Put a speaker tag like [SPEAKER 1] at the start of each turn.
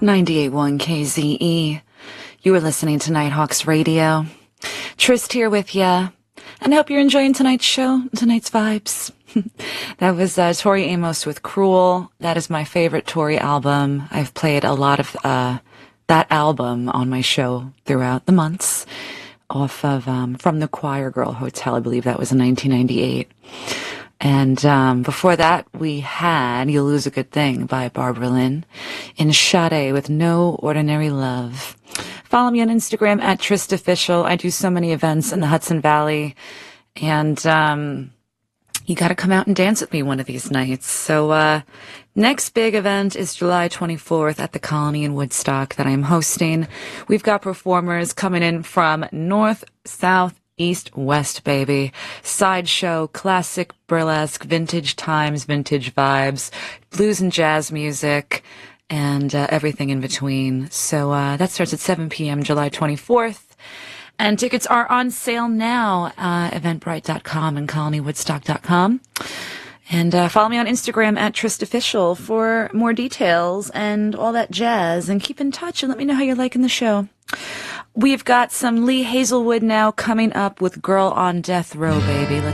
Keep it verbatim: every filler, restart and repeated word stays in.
[SPEAKER 1] ninety-eight point one K Z E. You are listening to Nighthawks Radio. Trist here with ya, and I hope you're enjoying tonight's show, tonight's vibes. That was uh, Tori Amos with Cruel. That is my favorite Tori album. I've played a lot of uh, that album on my show throughout the months, off of um, From the Choir Girl Hotel. I believe that was in nineteen ninety-eight. And um, before that, we had You Lose a Good Thing by Barbara Lynn, in Sade with No Ordinary Love. Follow me on Instagram at TristOfficial. I do so many events in the Hudson Valley, and um, you got to come out and dance with me one of these nights. So uh, next big event is July twenty-fourth at the Colony in Woodstock that I'm hosting. We've got performers coming in from north, south, east, west, baby. Sideshow, classic, burlesque, vintage times, vintage vibes, blues and jazz music, and uh, everything in between. So uh, that starts at seven p.m. July twenty-fourth. And tickets are on sale now, uh, eventbrite dot com and colony woodstock dot com. And uh, follow me on Instagram at TristOfficial for more details and all that jazz. And keep in touch and let me know how you're liking the show. We've got some Lee Hazelwood now coming up with Girl on Death Row, baby. Let's